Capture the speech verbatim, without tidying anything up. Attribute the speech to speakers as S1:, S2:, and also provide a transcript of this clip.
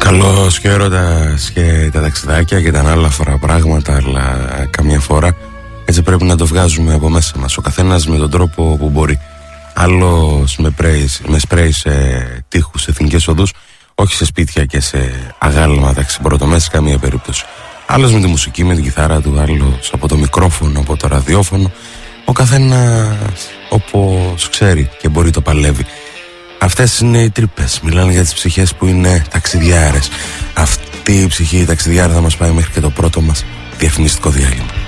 S1: Καλός και έρωτας και τα ταξιδάκια και τα ανάλαφρα πράγματα, αλλά καμιά φορά έτσι πρέπει να το βγάζουμε από μέσα μας, ο καθένας με τον τρόπο που μπορεί. Άλλος με, πρέις, με σπρέι σε τείχους, σε εθνικές οδούς, όχι σε σπίτια και σε αγάλματα ξεμπροτομές σε καμία περίπτωση. Άλλος με τη μουσική, με την κιθάρα του, άλλος από το μικρόφωνο, από το ραδιόφωνο. Ο καθένας όπως ξέρει και μπορεί το παλεύει. Αυτές είναι οι τρύπες, μιλάνε για τις ψυχές που είναι ταξιδιάρες. Αυτή η ψυχή η ταξιδιάρα θα μας πάει μέχρι και το πρώτο μας διαφημιστικό διάλειμμα.